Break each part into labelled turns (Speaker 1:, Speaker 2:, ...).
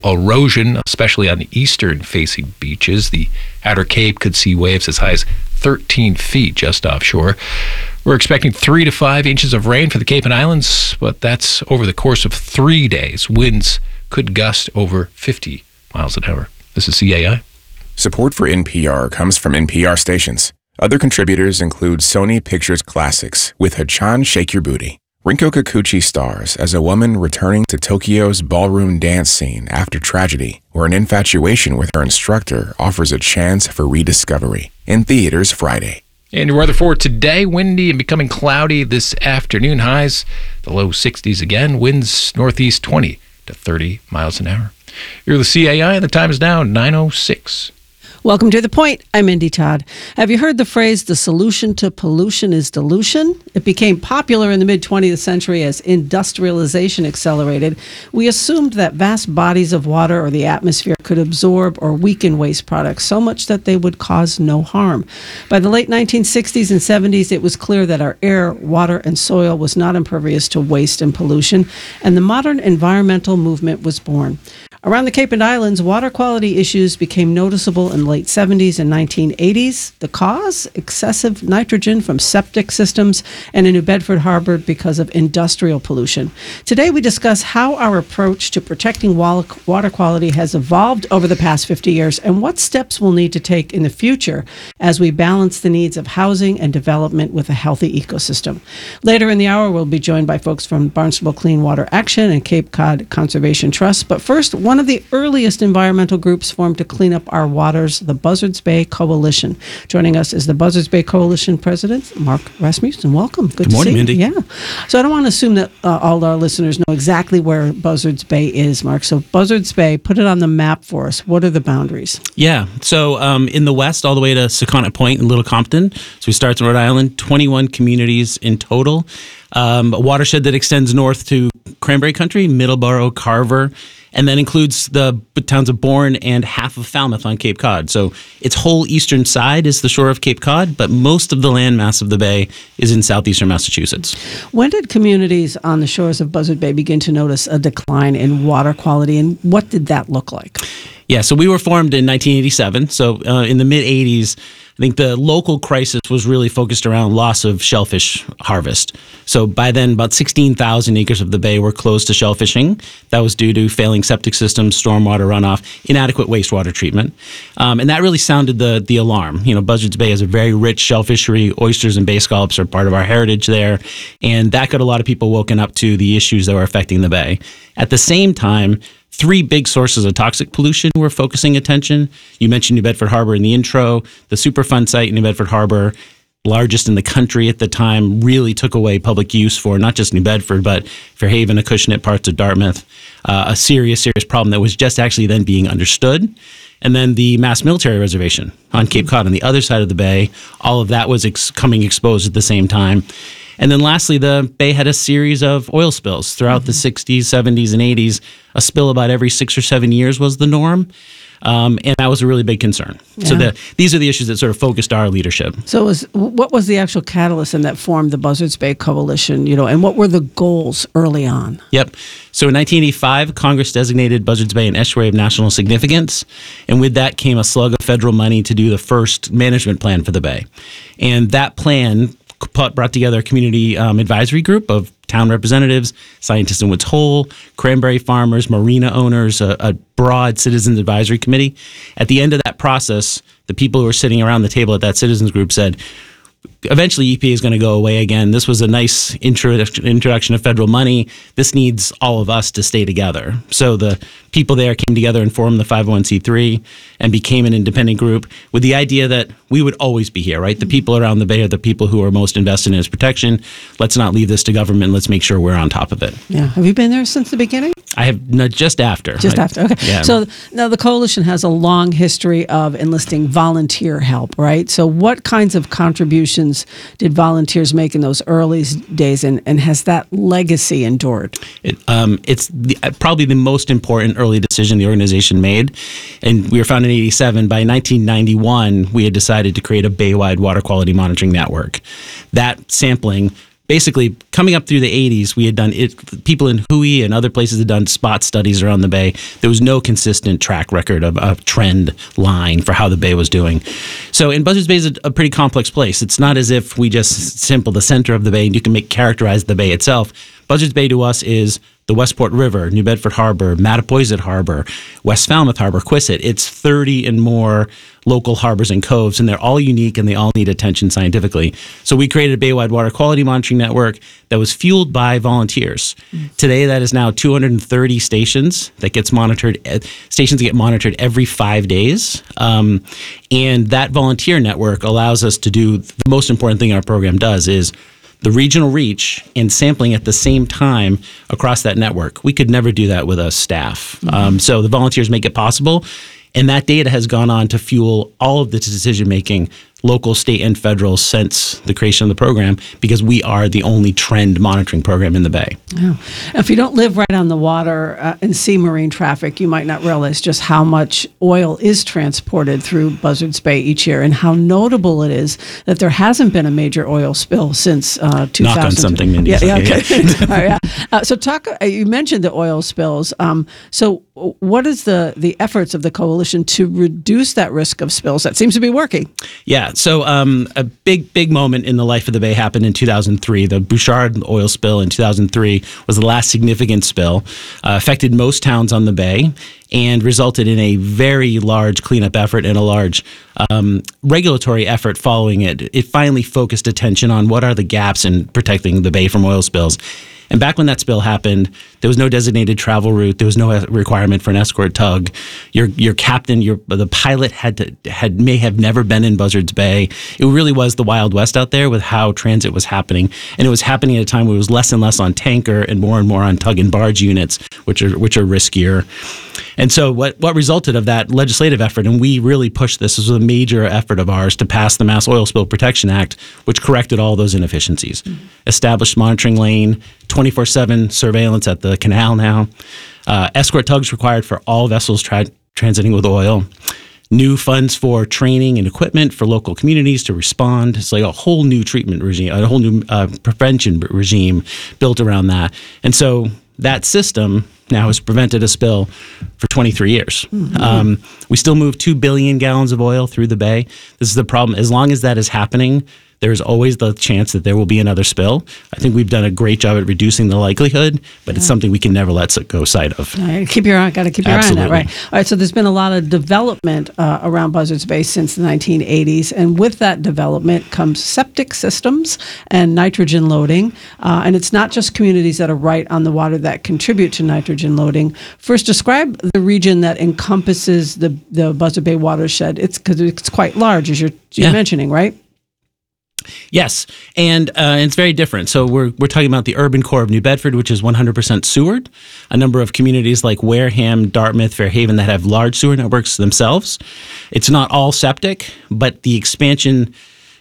Speaker 1: erosion, especially on the eastern-facing beaches. The Outer Cape could see waves as high as 13 feet just offshore. We're expecting 3 to 5 inches of rain for the Cape and Islands, but that's over the course of 3 days. Winds could gust over 50 miles an hour. This is CAI.
Speaker 2: Support for NPR comes from NPR stations. Other contributors include Sony Pictures Classics with Hachan Shake Your Booty. Rinko Kikuchi stars as a woman returning to Tokyo's ballroom dance scene after tragedy, where an infatuation with her instructor offers a chance for rediscovery. In theaters Friday.
Speaker 1: And your weather for today, windy and becoming cloudy this afternoon. Highs, the low 60s again. Winds northeast 20 to 30 miles an hour. You're the CAI, and the time is now 9:06.
Speaker 3: Welcome to The Point. I'm Mindy Todd. Have you heard the phrase, the solution to pollution is dilution? It became popular in the mid-20th century as industrialization accelerated. We assumed that vast bodies of water or the atmosphere could absorb or weaken waste products so much that they would cause no harm. By the late 1960s and 70s, it was clear that our air, water, and soil was not impervious to waste and pollution, and the modern environmental movement was born. Around the Cape and Islands, water quality issues became noticeable in the late 70s and 1980s. The cause? Excessive nitrogen from septic systems and in New Bedford Harbor because of industrial pollution. Today we discuss how our approach to protecting water quality has evolved over the past 50 years and what steps we'll need to take in the future as we balance the needs of housing and development with a healthy ecosystem. Later in the hour, we'll be joined by folks from Barnstable Clean Water Action and Cape Cod Conservation Trust. But first, one of the earliest environmental groups formed to clean up our waters, the Buzzards Bay Coalition. Joining us is the Buzzards Bay Coalition President, Mark Rasmussen. Welcome.
Speaker 4: Good morning, Mindy.
Speaker 3: Yeah. So I don't want to assume that all our listeners know exactly where Buzzards Bay is, Mark. So Buzzards Bay, put it on the map for us. What are the boundaries?
Speaker 4: Yeah. So in the west, all the way to Secana Point in Little Compton. So we start in Rhode Island, 21 communities in total. A watershed that extends north to Cranberry Country, Middleborough, Carver, and then includes the towns of Bourne and half of Falmouth on Cape Cod. So its whole eastern side is the shore of Cape Cod, but most of the landmass of the bay is in southeastern Massachusetts.
Speaker 3: When did communities on the shores of Buzzard Bay begin to notice a decline in water quality, and what did that look like?
Speaker 4: Yeah, so we were formed in 1987. So in the mid-'80s, I think the local crisis was really focused around loss of shellfish harvest. So by then, about 16,000 acres of the bay were closed to shellfishing. That was due to failing septic systems, stormwater runoff, inadequate wastewater treatment. And that really sounded the alarm. You know, Buzzards Bay has a very rich shell fishery. Oysters and bay scallops are part of our heritage there. And that got a lot of people woken up to the issues that were affecting the bay. At the same time, 3 big sources of toxic pollution were focusing attention. You mentioned New Bedford Harbor in the intro. The Superfund site in New Bedford Harbor, largest in the country at the time, really took away public use for not just New Bedford, but Fairhaven, Acushnet, parts of Dartmouth. A serious problem that was just actually then being understood. And then the Mass Military Reservation on Cape Cod on the other side of the bay, all of that was coming exposed at the same time. And then lastly, the bay had a series of oil spills throughout the 60s, 70s, and 80s. A spill about every 6 or 7 years was the norm. And that was a really big concern. Yeah. So these are the issues that sort of focused our leadership.
Speaker 3: So what was the actual catalyst in that formed the Buzzards Bay Coalition, and what were the goals early on?
Speaker 4: Yep. So in 1985, Congress designated Buzzards Bay an estuary of national significance. And with that came a slug of federal money to do the first management plan for the bay. And that plan brought together a community advisory group of town representatives, scientists in Woods Hole, cranberry farmers, marina owners, a broad citizens advisory committee. At the end of that process, the people who were sitting around the table at that citizens group said, eventually EPA is going to go away again. This was a nice introduction of federal money. This needs all of us to stay together. So the people there came together and formed the 501c3 and became an independent group with the idea that we would always be here, right? The people around the bay are the people who are most invested in its protection. Let's not leave this to government. Let's make sure we're on top of it.
Speaker 3: Yeah. Have you been there since the beginning?
Speaker 4: I have just after.
Speaker 3: Okay.
Speaker 4: Yeah.
Speaker 3: So now the coalition has a long history of enlisting volunteer help, right? So what kinds of contributions did volunteers make in those early days, and has that legacy endured?
Speaker 4: It's probably the most important early decision the organization made. And we were founded in 1987. By 1991, we had decided to create a bay-wide water quality monitoring network. That sampling basically, coming up through the 80s, we had done it. People in Hui and other places had done spot studies around the bay. There was no consistent track record of a trend line for how the bay was doing. So, and Buzzards Bay is a pretty complex place. It's not as if we just sample the center of the bay and you can characterize the bay itself. Buzzards Bay to us is the Westport River, New Bedford Harbor, Mattapoisett Harbor, West Falmouth Harbor, Quissit. It's 30 and more local harbors and coves, and they're all unique and they all need attention scientifically. So we created a Bay-wide water quality monitoring network that was fueled by volunteers. Today, that is now 230 stations that gets monitored. Stations get monitored every 5 days. And that volunteer network allows us to do the most important thing our program does is the regional reach and sampling at the same time across that network. We could never do that with a staff. So the volunteers make it possible. And that data has gone on to fuel all of the decision-making, local, state, and federal, since the creation of the program, because we are the only trend monitoring program in the Bay.
Speaker 3: Yeah. If you don't live right on the water and see marine traffic, you might not realize just how much oil is transported through Buzzards Bay each year, and how notable it is that there hasn't been a major oil spill since 2000.
Speaker 4: Knock on something, Mindy.
Speaker 3: Yeah, okay. All right, yeah. So you mentioned the oil spills. So what is the efforts of the coalition to reduce that risk of spills? That seems to be working.
Speaker 4: Yeah. So a big moment in the life of the Bay happened in 2003. The Bouchard oil spill in 2003 was the last significant spill, affected most towns on the Bay, and resulted in a very large cleanup effort and a large regulatory effort following it. It finally focused attention on what are the gaps in protecting the Bay from oil spills. And back when that spill happened, there was no designated travel route. There was no requirement for an escort tug. Your captain, the pilot may have never been in Buzzards Bay. It really was the Wild West out there with how transit was happening, and it was happening at a time where it was less and less on tanker and more on tug and barge units, which are riskier. And so what resulted of that legislative effort, and we really pushed this was a major effort of ours to pass the Mass Oil Spill Protection Act, which corrected all those inefficiencies, established monitoring lane, 24/7 surveillance at the canal now, escort tugs required for all vessels transiting with oil, new funds for training and equipment for local communities to respond. It's like a whole new treatment regime, a whole new prevention regime built around that. And so that system now has prevented a spill for 23 years. We still move 2 billion gallons of oil through the Bay. This is the problem. As long as that is happening, there's always the chance that there will be another spill. I think we've done a great job at reducing the likelihood, but it's something we can never let go sight of.
Speaker 3: Got to keep your eye on that, right? All right, so there's been a lot of development around Buzzards Bay since the 1980s, and with that development comes septic systems and nitrogen loading, and it's not just communities that are right on the water that contribute to nitrogen loading. First, describe the region that encompasses the Buzzards Bay watershed. It's because it's quite large, as you're mentioning, right?
Speaker 4: Yes, and it's very different. So we're talking about the urban core of New Bedford, which is 100% sewered. A number of communities like Wareham, Dartmouth, Fairhaven that have large sewer networks themselves. It's not all septic, but the expansion.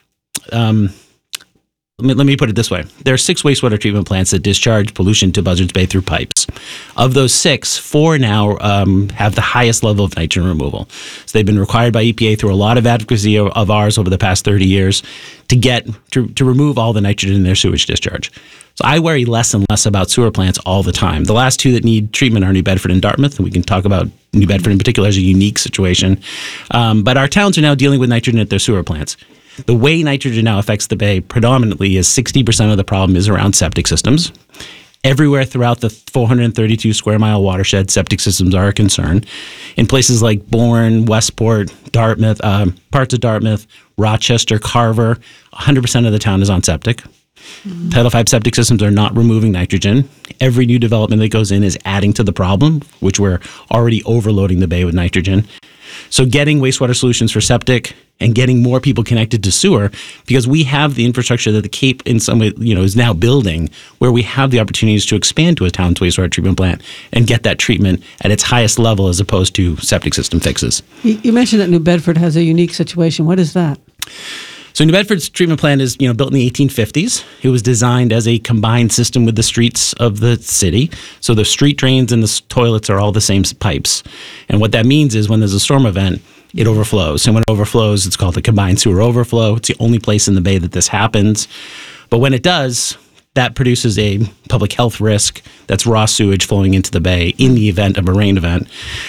Speaker 4: Let me put it this way. There are 6 wastewater treatment plants that discharge pollution to Buzzards Bay through pipes. Of those 6, 4 now have the highest level of nitrogen removal. So they've been required by EPA through a lot of advocacy of ours over the past 30 years to remove all the nitrogen in their sewage discharge. So I worry less and less about sewer plants all the time. The last 2 that need treatment are New Bedford and Dartmouth, and we can talk about New Bedford in particular as a unique situation. But our towns are now dealing with nitrogen at their sewer plants. The way nitrogen now affects the Bay predominantly is 60% of the problem is around septic systems. Everywhere throughout the 432 square mile watershed, septic systems are a concern. In places like Bourne, Westport, Dartmouth, parts of Dartmouth, Rochester, Carver, 100% of the town is on septic. Title V septic systems are not removing nitrogen. Every new development that goes in is adding to the problem, which we're already overloading the Bay with nitrogen. So getting wastewater solutions for septic and getting more people connected to sewer, because we have the infrastructure that the Cape in some way, is now building, where we have the opportunities to expand to a town's wastewater treatment plant and get that treatment at its highest level as opposed to septic system fixes.
Speaker 3: You mentioned that New Bedford has a unique situation. What is that?
Speaker 4: So New Bedford's treatment plant is, built in the 1850s. It was designed as a combined system with the streets of the city. So the street drains and the toilets are all the same pipes. And what that means is when there's a storm event, it overflows. And when it overflows, it's called the combined sewer overflow. It's the only place in the Bay that this happens. But when it does, that produces a public health risk. That's raw sewage flowing into the bay in the event of a rain event.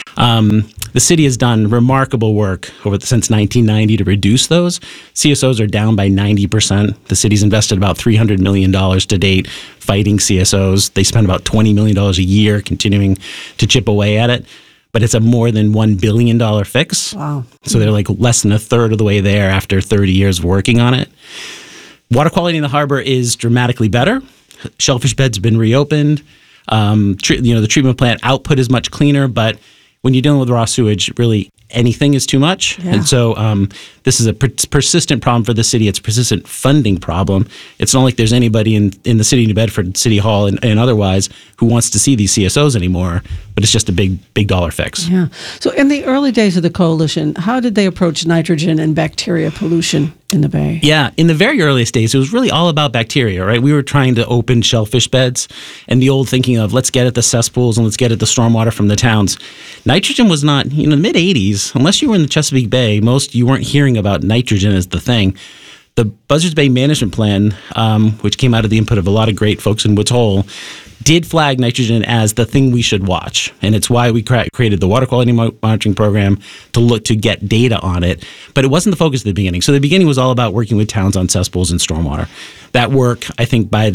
Speaker 4: The city has done remarkable work since 1990 to reduce those. CSOs are down by 90%. The city's invested about $300 million to date fighting CSOs. They spend about $20 million a year continuing to chip away at it. But it's a more than $1 billion fix.
Speaker 3: Wow.
Speaker 4: So they're like less than a third of the way there after 30 years of working on it. Water quality in the harbor is dramatically better. Shellfish beds have been reopened. The treatment plant output is much cleaner, but when you're dealing with raw sewage, really anything is too much.
Speaker 3: Yeah.
Speaker 4: And so this is a persistent problem for the city. It's a persistent funding problem. It's not like there's anybody in the city of New Bedford, City Hall and otherwise who wants to see these CSOs anymore, but it's just a big dollar fix.
Speaker 3: Yeah. So in the early days of the coalition, how did they approach nitrogen and bacteria pollution in the bay?
Speaker 4: Yeah, in the very earliest days, it was really all about bacteria, right? We were trying to open shellfish beds and the old thinking of let's get at the cesspools and let's get at the stormwater from the towns. Nitrogen was not, in the mid-'80s, unless you were in the Chesapeake Bay, you weren't hearing about nitrogen as the thing. The Buzzards Bay Management Plan, which came out of the input of a lot of great folks in Woods Hole, did flag nitrogen as the thing we should watch. And it's why we created the water quality monitoring program to get data on it. But it wasn't the focus at the beginning. So the beginning was all about working with towns on cesspools and stormwater. That work, I think by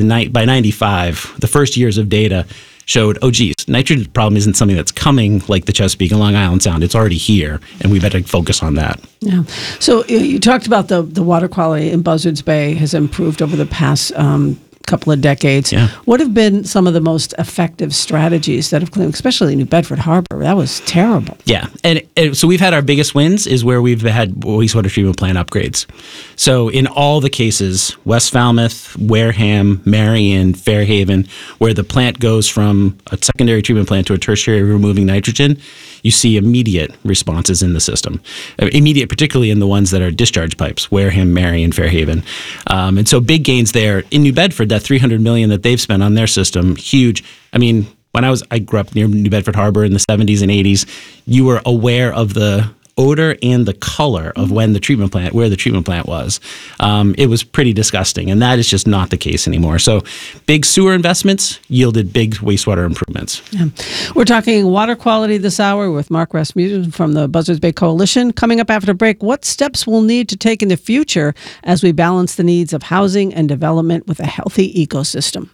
Speaker 4: 95, the first years of data showed, nitrogen problem isn't something that's coming like the Chesapeake and Long Island Sound. It's already here, and we better focus on that.
Speaker 3: Yeah. So you talked about the water quality in Buzzards Bay has improved over the past couple of decades.
Speaker 4: Yeah.
Speaker 3: What have been some of the most effective strategies that have cleaned, especially New Bedford Harbor? That was terrible.
Speaker 4: Yeah. And so we've had our biggest wins is where we've had wastewater treatment plant upgrades. So in all the cases, West Falmouth, Wareham, Marion, Fairhaven, where the plant goes from a secondary treatment plant to a tertiary removing nitrogen, you see immediate responses in the system. Immediate, particularly in the ones that are discharge pipes, Wareham, Marion, Fairhaven. And so big gains there. In New Bedford, that $300 million that they've spent on their system, huge. I mean, I grew up near New Bedford Harbor in the 70s and 80s, you were aware of the odor and the color of where the treatment plant was. It was pretty disgusting, and that is just not the case anymore. So big sewer investments yielded big wastewater improvements.
Speaker 3: Yeah. We're talking water quality this hour with Mark Rasmussen from the Buzzards Bay Coalition. Coming up after the break, what steps we'll need to take in the future as we balance the needs of housing and development with a healthy ecosystem.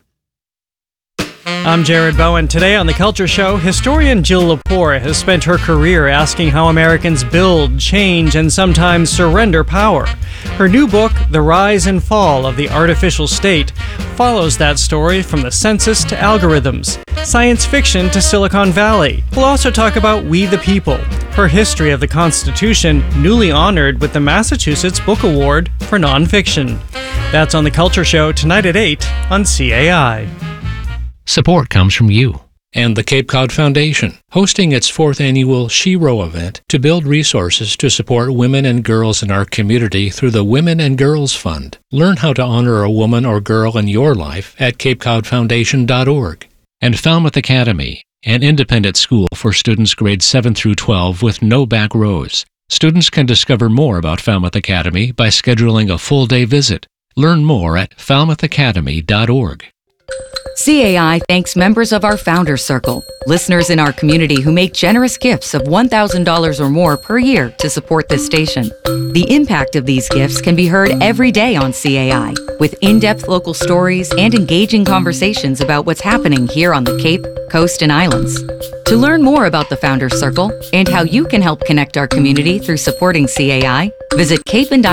Speaker 5: I'm Jared Bowen. Today on The Culture Show, historian Jill Lepore has spent her career asking how Americans build, change, and sometimes surrender power. Her new book, The Rise and Fall of the Artificial State, follows that story from the census to algorithms, science fiction to Silicon Valley. We'll also talk about We the People, her history of the Constitution, newly honored with the Massachusetts Book Award for nonfiction. That's on The Culture Show tonight at 8 on CAI.
Speaker 1: Support comes from you and the Cape Cod Foundation, hosting its 4th annual She-Row event to build resources to support women and girls in our community through the Women and Girls Fund. Learn how to honor a woman or girl in your life at capecodfoundation.org. And Falmouth Academy, an independent school for students grades 7 through 12 with no back rows. Students can discover more about Falmouth Academy by scheduling a full-day visit. Learn more at falmouthacademy.org.
Speaker 6: CAI thanks members of our Founders Circle, listeners in our community who make generous gifts of $1,000 or more per year to support this station. The impact of these gifts can be heard every day on CAI, with in-depth local stories and engaging conversations about what's happening here on the Cape, Coast, and Islands. To learn more about the Founders Circle and how you can help connect our community through supporting CAI, visit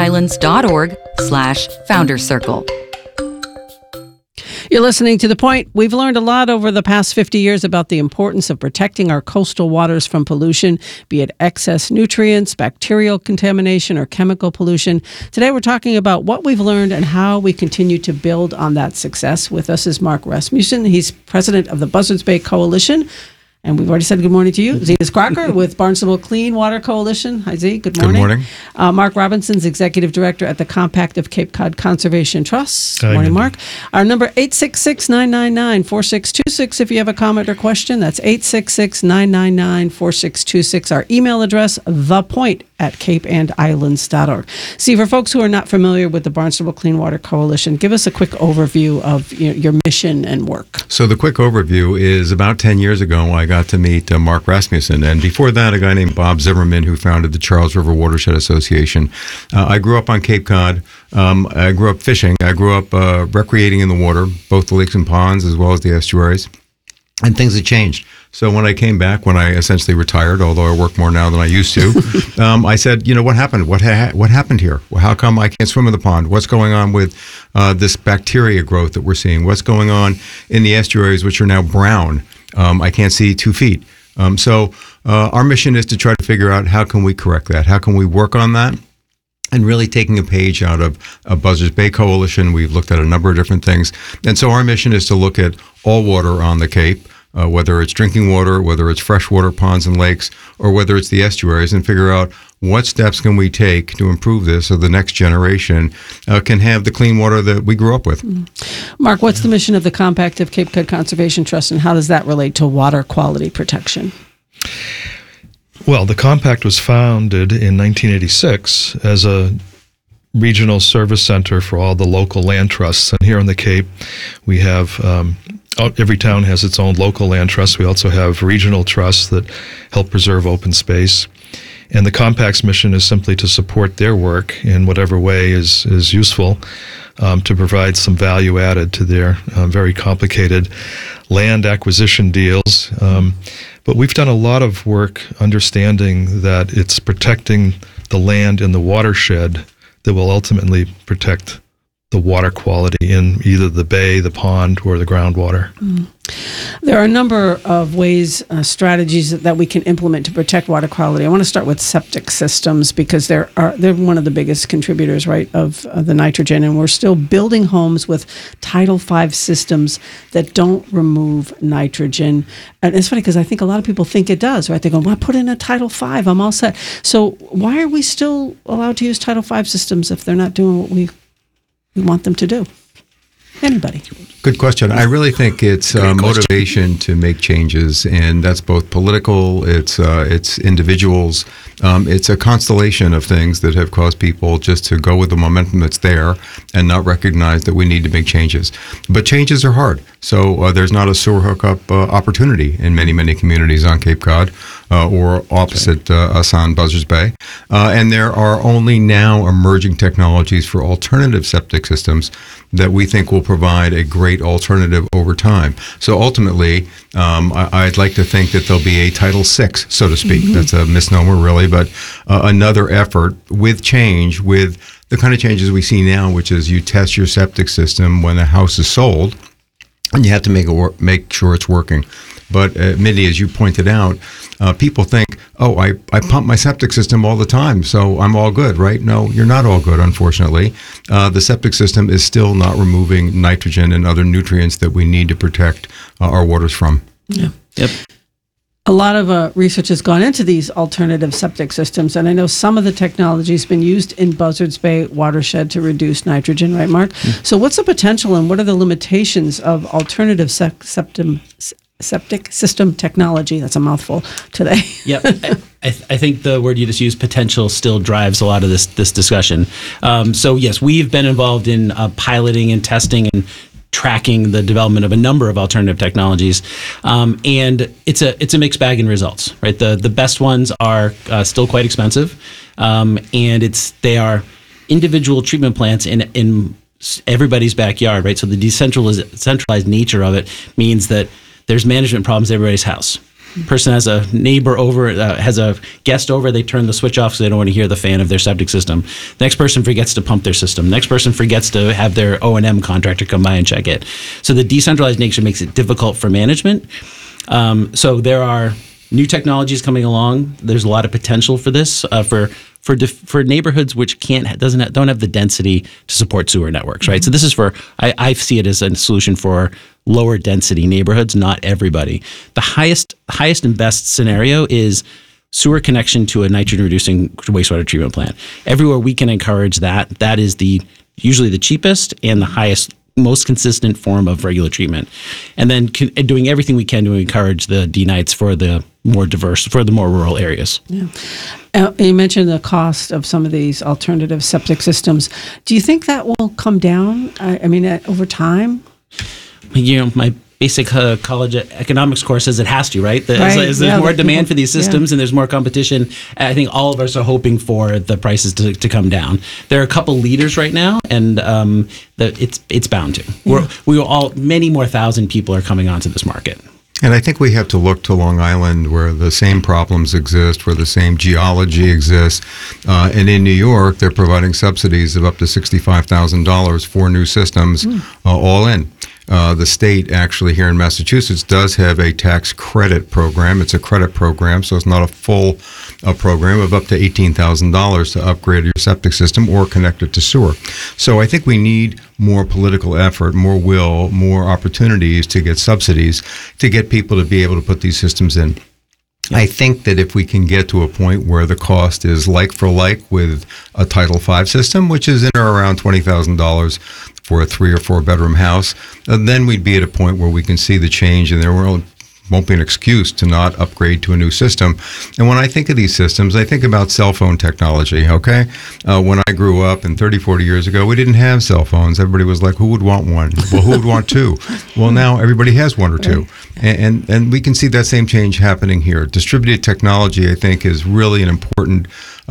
Speaker 6: capeandislands.org/Founders Circle.
Speaker 3: You're listening to The Point. We've learned a lot over the past 50 years about the importance of protecting our coastal waters from pollution, be it excess nutrients, bacterial contamination, or chemical pollution. Today we're talking about what we've learned and how we continue to build on that success. With us is Mark Rasmussen. He's president of the Buzzards Bay Coalition. And we've already said good morning to you. Zenas Crocker with Barnstable Clean Water Coalition. Hi, Z. Good morning.
Speaker 7: Good morning.
Speaker 3: Mark Robinson's Executive Director at the Compact of Cape Cod Conservation Trust. Good morning, Mark. Our number, 866-999-4626. If you have a comment or question, that's 866-999-4626. Our email address, thepoint@capeandislands.org. See, for folks who are not familiar with the Barnstable Clean Water Coalition, give us a quick overview of your mission and work.
Speaker 7: So the quick overview is about 10 years ago, I got to meet Mark Rasmussen. And before that, a guy named Bob Zimmerman, who founded the Charles River Watershed Association. I grew up on Cape Cod. I grew up fishing. I grew up recreating in the water, both the lakes and ponds as well as the estuaries. And things had changed. So when I came back, when I essentially retired, although I work more now than I used to, I said, what happened? What happened here? Well, how come I can't swim in the pond? What's going on with this bacteria growth that we're seeing? What's going on in the estuaries, which are now brown? I can't see 2 feet. So our mission is to try to figure out how can we correct that? How can we work on that? And really taking a page out of Buzzards Bay Coalition. We've looked at a number of different things. And so our mission is to look at all water on the Cape, whether it's drinking water, whether it's freshwater ponds and lakes, or whether it's the estuaries, and figure out what steps can we take to improve this so the next generation can have the clean water that we grew up with.
Speaker 3: Mark, what's the mission of the Compact of Cape Cod Conservation Trust, and how does that relate to water quality protection?
Speaker 8: Well, the Compact was founded in 1986 as a regional service center for all the local land trusts. And here on the Cape, we have every town has its own local land trust. We also have regional trusts that help preserve open space. And the Compact's mission is simply to support their work in whatever way is useful, to provide some value added to their very complicated land acquisition deals. But we've done a lot of work understanding that it's protecting the land in the watershed that will ultimately protect the water quality in either the bay, the pond, or the groundwater.
Speaker 3: There are a number of ways, strategies that we can implement to protect water quality. I want to start with septic systems because they're one of the biggest contributors, right, of the nitrogen, and we're still building homes with Title V systems that don't remove nitrogen. And it's funny because I think a lot of people think it does, right? They go, well, put in a Title V, I'm all set. So why are we still allowed to use Title V systems if they're not doing what we want them to do? Anybody?
Speaker 7: Good question. I really think it's motivation to make changes, and that's both political, it's individuals, it's a constellation of things that have caused people just to go with the momentum that's there and not recognize that we need to make changes. But changes are hard. So there's not a sewer hookup opportunity in many, many communities on Cape Cod or opposite us on Buzzards Bay. And there are only now emerging technologies for alternative septic systems that we think will provide a great alternative over time. So ultimately, I'd like to think that there'll be a Title VI, so to speak. Mm-hmm. That's a misnomer, really, but another effort with change, with the kind of changes we see now, which is you test your septic system when the house is sold, and you have to make sure it's working. But Mindy, as you pointed out, people think, oh, I pump my septic system all the time, so I'm all good, right? No, you're not all good, unfortunately. The septic system is still not removing nitrogen and other nutrients that we need to protect our waters from.
Speaker 3: Yeah. Yep. A lot of research has gone into these alternative septic systems, and I know some of the technology has been used in Buzzards Bay watershed to reduce nitrogen, right, Mark? Mm-hmm. So what's the potential and what are the limitations of alternative septic system technology? That's a mouthful today.
Speaker 4: Yep. I think the word you just used, potential, still drives a lot of this discussion. So yes, we've been involved in piloting and testing and tracking the development of a number of alternative technologies, and it's a mixed bag in results. Right, the best ones are still quite expensive, and they are individual treatment plants in everybody's backyard. Right, so the centralized nature of it means that there's management problems at everybody's house. Person has a neighbor over, has a guest over, they turn the switch off because they don't want to hear the fan of their septic system. Next person forgets to pump their system. Next person forgets to have their O&M contractor come by and check it. So the decentralized nature makes it difficult for management. So there are new technologies coming along. There's a lot of potential for this, for neighborhoods which don't have the density to support sewer networks, right? So this is I see it as a solution for lower density neighborhoods, not everybody. The highest highest and best scenario is sewer connection to a nitrogen-reducing wastewater treatment plant. Everywhere we can encourage that, that is usually the cheapest and the highest, most consistent form of regular treatment. And then doing everything we can to encourage the D-nights for the more diverse, for the more rural areas.
Speaker 3: Yeah. You mentioned the cost of some of these alternative septic systems. Do you think that will come down? I mean, over time?
Speaker 4: My basic college economics course says it has to, right?
Speaker 3: Right.
Speaker 4: As there's more demand for these systems and there's more competition, I think all of us are hoping for the prices to come down. There are a couple leaders right now, and it's bound to. Yeah. Many more thousand people are coming onto this market.
Speaker 7: And I think we have to look to Long Island, where the same problems exist, where the same geology exists. And in New York, they're providing subsidies of up to $65,000 for new systems, all in. The state actually here in Massachusetts does have a tax credit program. It's a credit program, so it's not a full program of up to $18,000 to upgrade your septic system or connect it to sewer. So I think we need more political effort, more will, more opportunities to get subsidies to get people to be able to put these systems in. I think that if we can get to a point where the cost is like for like with a Title V system, which is in or around $20,000 for a 3 or 4 bedroom house, then we'd be at a point where we can see the change, and there won't be an excuse to not upgrade to a new system. And when I think of these systems, I think about cell phone technology, okay? When I grew up, and 30, 40 years ago, we didn't have cell phones. Everybody was like, who would want one? Well, who would want 2? Well, now everybody has 1 or 2. And we can see that same change happening here. Distributed technology, I think, is really an important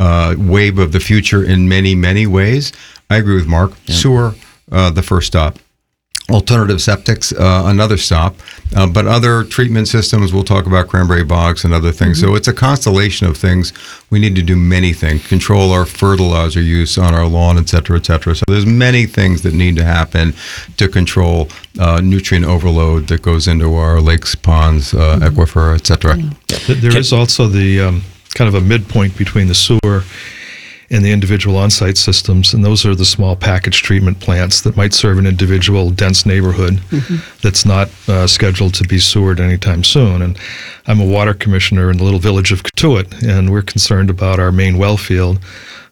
Speaker 7: wave of the future in many, many ways. I agree with Mark. Yeah. Sewer, the first stop. Alternative septics, another stop. But other treatment systems, we'll talk about cranberry bogs and other things. So it's a constellation of things. We need to do many things. Control our fertilizer use on our lawn, et cetera, et cetera. So there's many things that need to happen to control nutrient overload that goes into our lakes, ponds, aquifer, et cetera.
Speaker 8: There is also the kind of a midpoint between the sewer and the individual on-site systems, and those are the small package treatment plants that might serve an individual dense neighborhood that's not scheduled to be sewered anytime soon. And I'm a water commissioner in the little village of Cotuit, and we're concerned about our main well field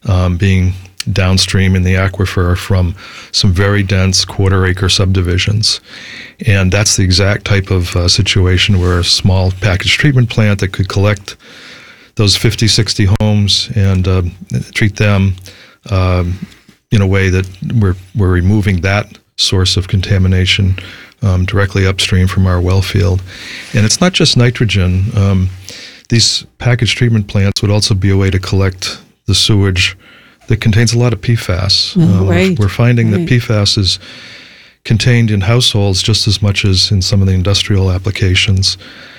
Speaker 8: being downstream in the aquifer from some very dense quarter-acre subdivisions. And that's the exact type of situation where a small package treatment plant that could collect those 50, 60 homes and treat them in a way that we're removing that source of contamination directly upstream from our well field. And it's not just nitrogen. These package treatment plants would also be a way to collect the sewage that contains a lot of PFAS. We're finding that PFAS is contained in households just as much as in some of the industrial applications.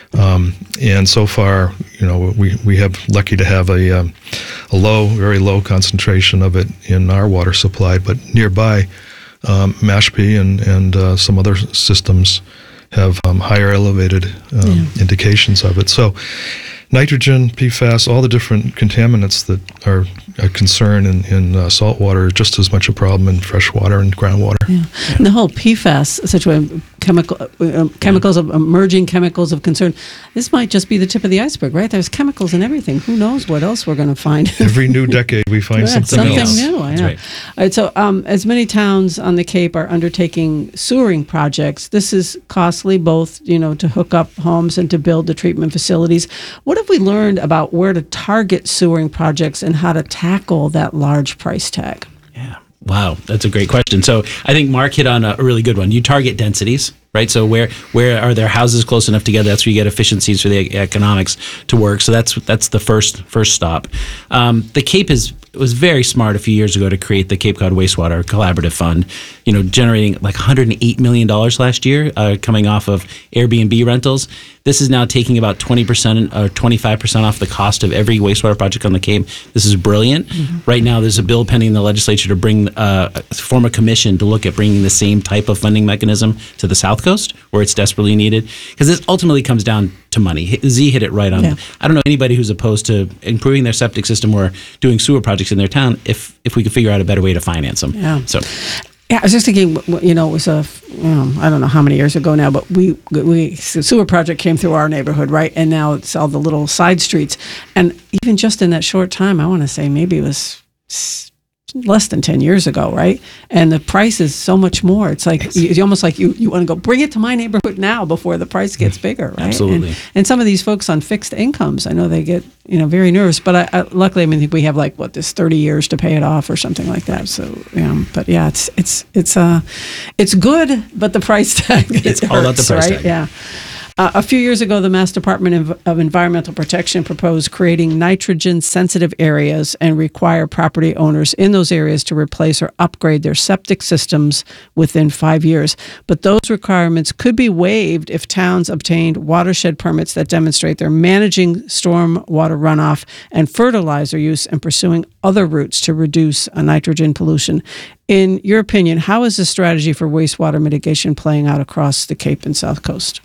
Speaker 8: And so far, we have lucky to have a very low concentration of it in our water supply, but nearby, Mashpee and some other systems have higher elevated indications of it. So nitrogen, PFAS, all the different contaminants that are a concern in salt water are just as much a problem in fresh water and groundwater.
Speaker 3: Yeah. And the whole PFAS situation, chemicals of emerging chemicals of concern, this might just be the tip of the iceberg, right? There's chemicals in everything. Who knows what else we're going to find?
Speaker 8: Every new decade we find something else.
Speaker 3: New.
Speaker 4: That's right.
Speaker 3: All right, so as many towns on the Cape are undertaking sewering projects, this is costly both, to hook up homes and to build the treatment facilities. What have we learned about where to target sewering projects and how to tackle that large price tag?
Speaker 4: Yeah. Wow, that's a great question. So I think Mark hit on a really good one. You target densities, right? So where are there houses close enough together? That's where you get efficiencies for the economics to work. So that's the first stop. The Cape was very smart a few years ago to create the Cape Cod Wastewater Collaborative Fund, generating like $108 million last year, coming off of Airbnb rentals. This is now taking about 20% or 25% off the cost of every wastewater project on the Cape. This is brilliant. Right now, there's a bill pending in the legislature to form a commission to look at bringing the same type of funding mechanism to the South Coast, where it's desperately needed. Because this ultimately comes down to money. Z hit it right on. Yeah. I don't know anybody who's opposed to improving their septic system or doing sewer projects in their town if we could figure out a better way to finance them.
Speaker 3: Yeah.
Speaker 4: So.
Speaker 3: Yeah, I was just thinking, it was I don't know how many years ago now, but the sewer project came through our neighborhood, right? And now it's all the little side streets. And even just in that short time, I want to say maybe it was less than 10 years ago, right? And the price is so much more. It's like, it's almost like you want to go, bring it to my neighborhood now before the price gets bigger, right?
Speaker 4: Absolutely.
Speaker 3: And some of these folks on fixed incomes, I know they get, very nervous, but luckily, I think we have this 30 years to pay it off or something like that. So, but yeah, it's good, but the price tag, it's
Speaker 4: all about the price tag.
Speaker 3: Right? Yeah. A few years ago, the Mass Department of Environmental Protection proposed creating nitrogen-sensitive areas and require property owners in those areas to replace or upgrade their septic systems within 5 years. But those requirements could be waived if towns obtained watershed permits that demonstrate they're managing storm water runoff and fertilizer use and pursuing other routes to reduce nitrogen pollution. In your opinion, how is this strategy for wastewater mitigation playing out across the Cape and South Coast?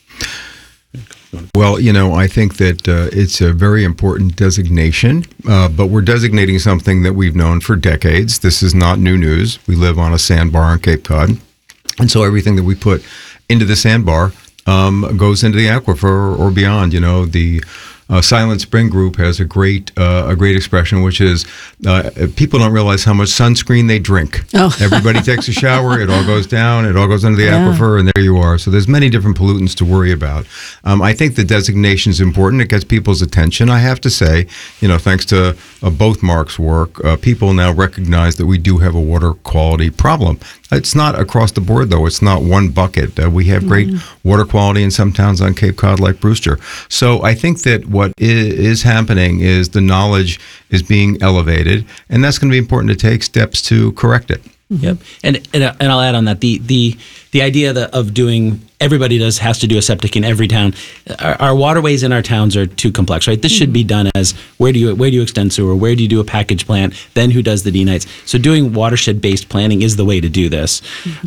Speaker 7: Well, I think that it's a very important designation, but we're designating something that we've known for decades. This is not new news. We live on a sandbar on Cape Cod, and so everything that we put into the sandbar goes into the aquifer or beyond. The Silent Spring Group has a great expression, which is people don't realize how much sunscreen they drink.
Speaker 3: Oh.
Speaker 7: Everybody takes a shower, it all goes down, it all goes into the aquifer, and there you are. So there's many different pollutants to worry about. I think the designation is important. It gets people's attention. I have to say, thanks to both Mark's work, people now recognize that we do have a water quality problem. It's not across the board, though. It's not one bucket. We have great water quality in some towns on Cape Cod like Brewster. So I think that what is happening is the knowledge is being elevated, and that's going to be important to take steps to correct it.
Speaker 4: Yep, and I'll add on that the idea of doing everybody has to do a septic in every town. Our waterways in our towns are too complex, right? This should be done as where do you extend sewer, where do you do a package plant, then who does the D-nights. So doing watershed based planning is the way to do this.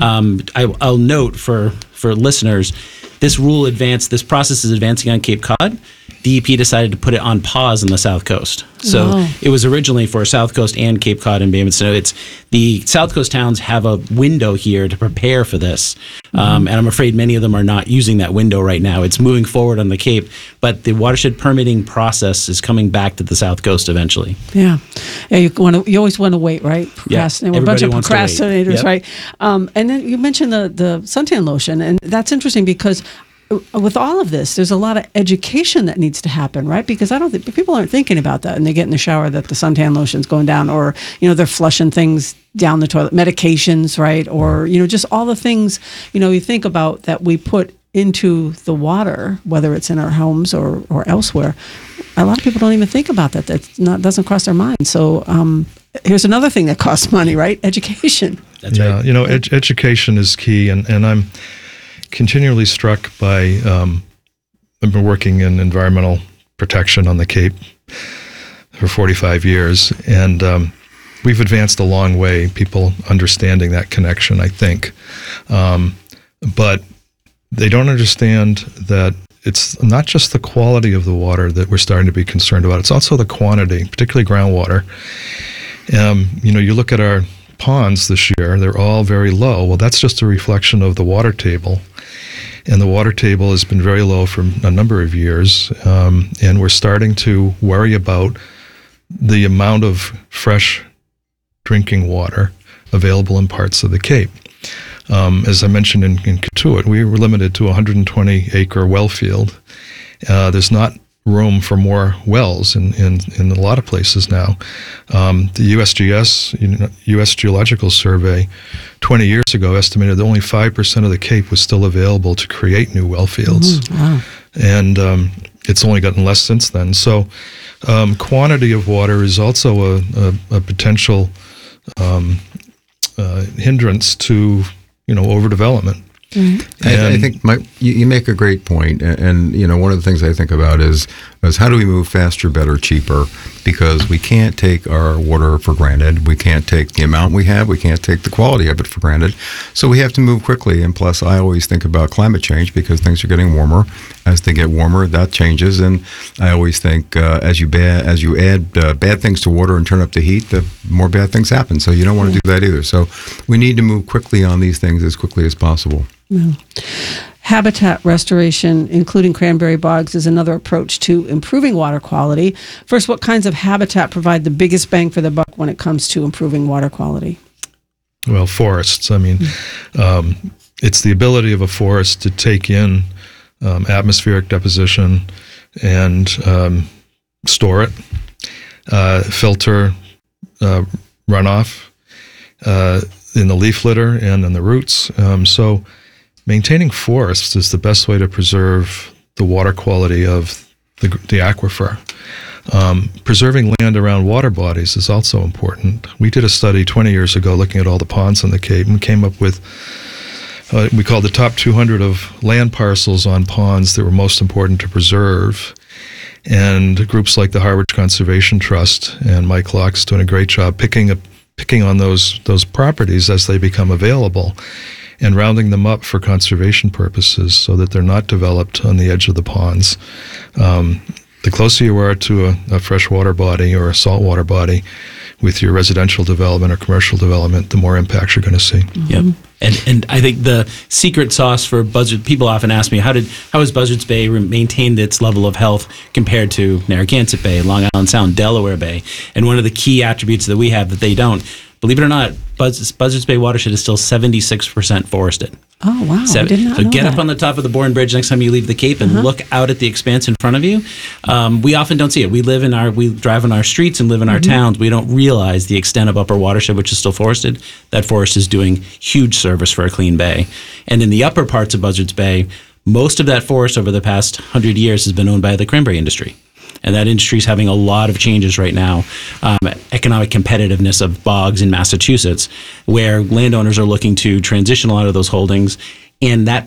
Speaker 4: I'll note for listeners, this process is advancing on Cape Cod. DEP decided to put it on pause on the South Coast. So it was originally for South Coast and Cape Cod and Bay Minette. So it's the South Coast towns have a window here to prepare for this. And I'm afraid many of them are not using that window right now. It's moving forward on the Cape, but the watershed permitting process is coming back to the South Coast eventually.
Speaker 3: Yeah. You always want to wait, right?
Speaker 4: Procrastinate.
Speaker 3: We're a bunch of procrastinators, right? And then you mentioned the suntan lotion, and that's interesting because with all of this, there's a lot of education that needs to happen, right? Because I don't think people aren't thinking about that, and they get in the shower that the suntan lotion's going down, or they're flushing things down the toilet, medications, right? Or just all the things you think about that we put into the water, whether it's in our homes or elsewhere. A lot of people don't even think about that. Doesn't cross their mind. So here's another thing that costs money, right? Education.
Speaker 4: That's right.
Speaker 8: Education is key, and I'm continually struck by, I've been working in environmental protection on the Cape for 45 years, and we've advanced a long way, people understanding that connection, I think. But they don't understand that it's not just the quality of the water that we're starting to be concerned about, it's also the quantity, particularly groundwater. You look at our ponds this year, they're all very low. Well, that's just a reflection of the water table. And the water table has been very low for a number of years. And we're starting to worry about the amount of fresh drinking water available in parts of the Cape. As I mentioned in Cotuit, we were limited to a 120-acre well field. There's not room for more wells in a lot of places now. The USGS, U.S. Geological Survey, 20 years ago estimated that only 5% of the Cape was still available to create new well fields.
Speaker 3: Wow.
Speaker 8: And it's only gotten less since then. So quantity of water is also a potential hindrance to overdevelopment.
Speaker 3: Mm-hmm.
Speaker 7: I think you make a great point, and one of the things I think about is how do we move faster, better, cheaper? because we can't take our water for granted. We can't take the amount we have. We can't take the quality of it for granted. So we have to move quickly. And plus, I always think about climate change because things are getting warmer. As they get warmer, that changes. And I always think as you add bad things to water and turn up the heat, the more bad things happen. So you don't want to do that either. So we need to move quickly on these things as quickly as possible.
Speaker 3: Yeah. Habitat restoration, including cranberry bogs, is another approach to improving water quality. First, what kinds of habitat provide the biggest bang for the buck when it comes to improving water quality?
Speaker 8: Well, forests. I mean, it's the ability of a forest to take in atmospheric deposition and store it, filter runoff in the leaf litter and in the roots. So maintaining forests is the best way to preserve the water quality of the aquifer. Preserving land around water bodies is also important. We did a study 20 years ago looking at all the ponds on the Cape and came up with we call the top 200 of land parcels on ponds that were most important to preserve. And groups like the Harwich Conservation Trust and Mike Locke's doing a great job picking on those properties as they become available and rounding them up for conservation purposes so that they're not developed on the edge of the ponds. The closer you are to a freshwater body or a saltwater body with your residential development or commercial development, the more impacts you're going to see.
Speaker 4: Yep. And I think the secret sauce for Buzzards, people often ask me, how has Buzzards Bay maintained its level of health compared to Narragansett Bay, Long Island Sound, Delaware Bay? And one of the key attributes that we have that they don't, believe it or not, Buzzards Bay watershed is still 76% forested.
Speaker 3: Oh, wow. I did not
Speaker 4: so
Speaker 3: know
Speaker 4: get
Speaker 3: that.
Speaker 4: up on the top of the Bourne Bridge next time you leave the Cape and look out at the expanse in front of you. We often don't see it. We drive in our streets and live in our towns. We don't realize the extent of upper watershed, which is still forested. That forest is doing huge service for a clean bay. And in the upper parts of Buzzards Bay, most of that forest over the past 100 years has been owned by the cranberry industry. And that industry is having a lot of changes right now. Economic competitiveness of bogs in Massachusetts, where landowners are looking to transition a lot of those holdings. And that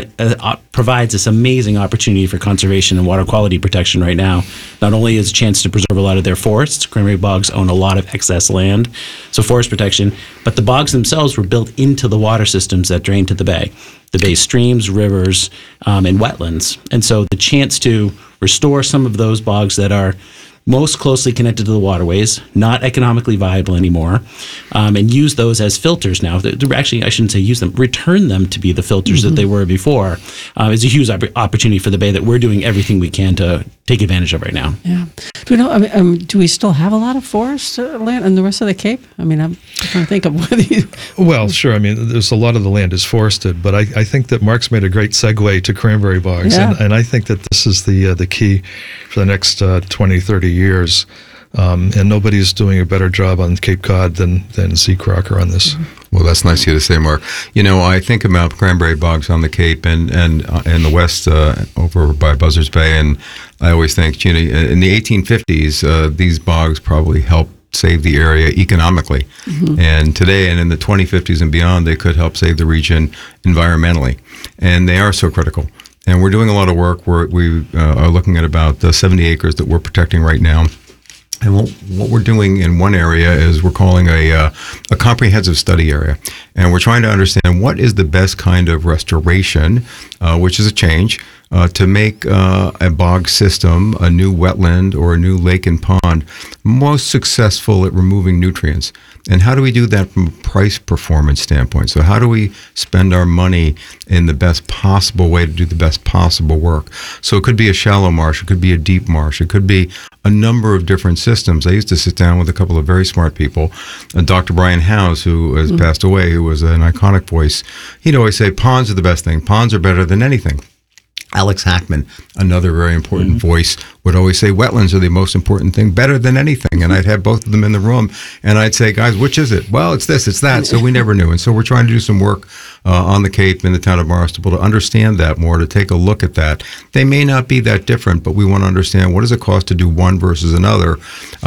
Speaker 4: provides this amazing opportunity for conservation and water quality protection right now. Not only is a chance to preserve a lot of their forests, cranberry bogs own a lot of excess land, so forest protection, but the bogs themselves were built into the water systems that drain to the bay's streams, rivers, and wetlands. And so the chance to restore some of those bogs that are most closely connected to the waterways, not economically viable anymore, and use those as filters now. Actually, I shouldn't say use them, return them to be the filters that they were before, is a huge opportunity for the bay that we're doing everything we can to take advantage of right now.
Speaker 3: Yeah. Do we know? Do we still have a lot of forest land in the rest of the Cape? I mean, I'm trying to think of whether you.
Speaker 8: Well, sure. I mean, there's a lot of the land is forested, but I think that Mark's made a great segue to cranberry bogs, and I think that this is the key for the next 20, 30 years. And nobody's doing a better job on Cape Cod than Z. Crocker on this.
Speaker 7: Well, that's nice of you to say, Mark. You know, I think about cranberry bogs on the Cape and in the west over by Buzzards Bay, and I always think, you know, in the 1850s, these bogs probably helped save the area economically. And today and in the 2050s and beyond, they could help save the region environmentally. And they are so critical. And we're doing a lot of work. We are looking at about 70 acres that we're protecting right now. And what we're doing in one area is we're calling a comprehensive study area. And we're trying to understand what is the best kind of restoration, which is a change, to make a bog system, a new wetland or a new lake and pond, most successful at removing nutrients. And how do we do that from a price performance standpoint? So how do we spend our money in the best possible way to do the best possible work? So it could be a shallow marsh, it could be a deep marsh, it could be a number of different systems. I used to sit down with a couple of very smart people, Dr. Brian Howes, who has passed away, who was an iconic voice. He'd always say, ponds are the best thing. Ponds are better than anything. Alex Hackman, another very important voice, would always say wetlands are the most important thing, better than anything. And I'd have both of them in the room, and I'd say, guys, which is it? Well, it's this, it's that. So we never knew. And so we're trying to do some work on the Cape in the town of Barnstable to understand that more, to take a look at that. They may not be that different, but we want to understand what does it cost to do one versus another.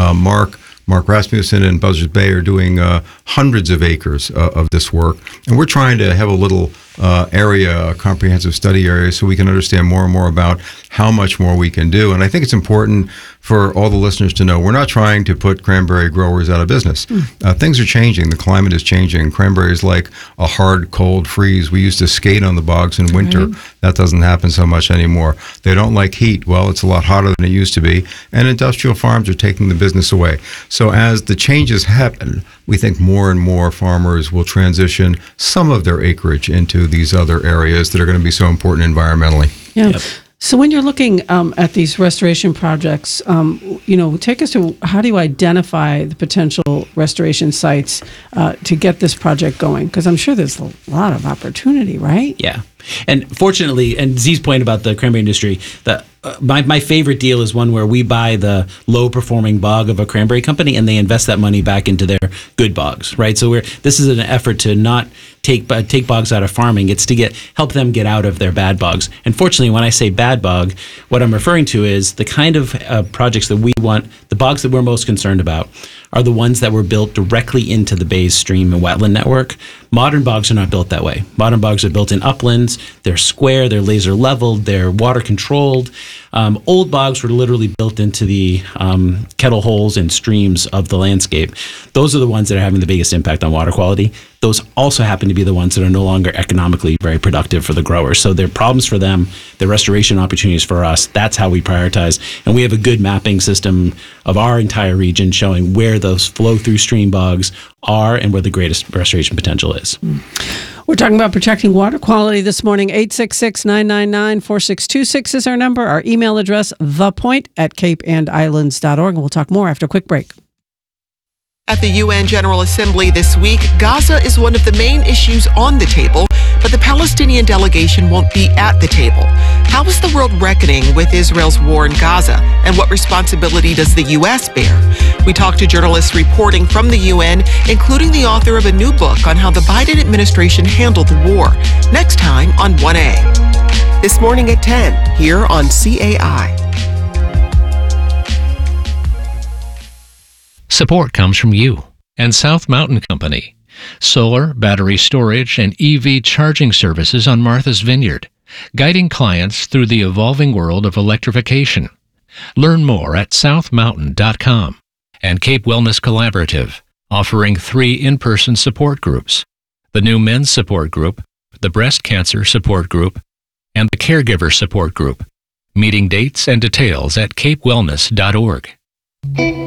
Speaker 7: Mark Rasmussen and Buzzards Bay are doing hundreds of acres of this work, and we're trying to have a little area, a comprehensive study area, so we can understand more and more about how much more we can do. And I think it's important for all the listeners to know we're not trying to put cranberry growers out of business. Things are changing. The climate is changing. Cranberry is like a hard, cold freeze. We used to skate on the bogs in winter. That doesn't happen so much anymore. They don't like heat. Well, it's a lot hotter than it used to be. And industrial farms are taking the business away. So as the changes happen, we think more and more farmers will transition some of their acreage into these other areas that are going to be so important environmentally.
Speaker 3: Yeah. Yep. So when you're looking at these restoration projects, take us to how do you identify the potential restoration sites to get this project going? Because I'm sure there's a lot of opportunity, right?
Speaker 4: Yeah. And fortunately, and Z's point about the cranberry industry, my favorite deal is one where we buy the low-performing bog of a cranberry company and they invest that money back into their good bogs, right? So this is an effort to not take bogs out of farming. It's to help them get out of their bad bogs. And fortunately, when I say bad bog, what I'm referring to is the kind of projects that we want, the bogs that we're most concerned about are the ones that were built directly into the Bay's stream and wetland network. Modern bogs are not built that way. Modern bogs are built in uplands. They're square, they're laser leveled, they're water controlled. Old bogs were literally built into the kettle holes and streams of the landscape. Those are the ones that are having the biggest impact on water quality. Those also happen to be the ones that are no longer economically very productive for the growers. So they're problems for them, they're restoration opportunities for us. That's how we prioritize. And we have a good mapping system of our entire region showing where those flow-through stream bogs are and where the greatest restoration potential is.
Speaker 3: We're talking about protecting water quality this morning. 866-999-4626 is our number. Our email address, thepoint@capeandislands.org. And we'll talk more after a quick break.
Speaker 9: At the UN General Assembly this week, Gaza is one of the main issues on the table, but the Palestinian delegation won't be at the table. How is the world reckoning with Israel's war in Gaza, and what responsibility does the U.S. bear? We talked to journalists reporting from the UN, including the author of a new book on how the Biden administration handled the war. Next time on 1A. This morning at 10, here on CAI.
Speaker 1: Support comes from you and South Mountain Company. Solar, battery storage, and EV charging services on Martha's Vineyard, guiding clients through the evolving world of electrification. Learn more at southmountain.com. And Cape Wellness Collaborative, offering 3 in-person support groups: the new men's support group, the breast cancer support group, and the caregiver support group. Meeting dates and details at capewellness.org.